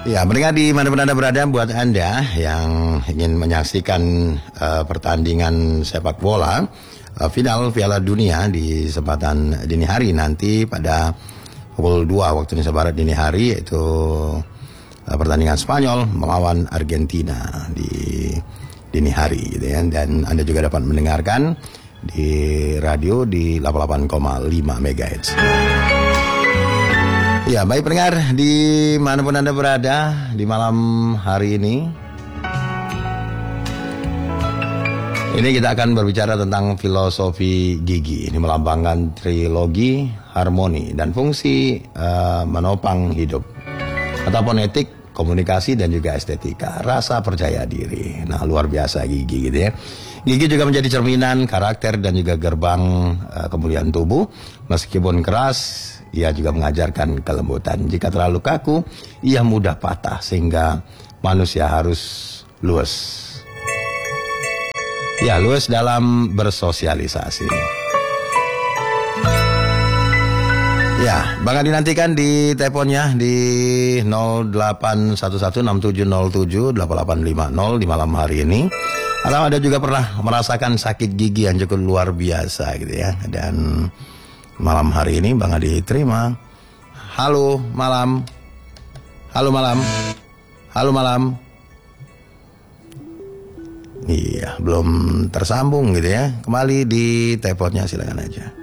Ya, pendengar di mana-mana Anda berada, buat Anda yang ingin menyaksikan pertandingan sepak bola final Piala Dunia di kesempatan dini hari nanti pada pukul 2 waktu Indonesia Barat dini hari, yaitu pertandingan Spanyol melawan Argentina di dini hari gitu ya. Dan Anda juga dapat mendengarkan di radio di 88,5 MHz. Ya, baik pendengar, di manapun Anda berada di malam hari ini kita akan berbicara tentang filosofi gigi. Ini melambangkan trilogi, harmoni, dan fungsi menopang hidup. Ataupun etik, komunikasi, dan juga estetika. Rasa percaya diri. Nah, luar biasa gigi gitu ya. Gigi juga menjadi cerminan karakter dan juga gerbang kemuliaan tubuh. Meskipun keras, ia juga mengajarkan kelembutan. Jika terlalu kaku, ia mudah patah sehingga manusia harus luwes. Ya, luwes dalam bersosialisasi. Ya, bakal dinantikan di teleponnya di 081167078850 di malam hari ini. Atau Anda juga pernah merasakan sakit gigi yang cukup luar biasa gitu ya. Dan malam hari ini Bang Adi terima. Halo malam. Halo malam. Halo malam. Iya, belum tersambung gitu ya. Kembali di teleponnya, silakan aja.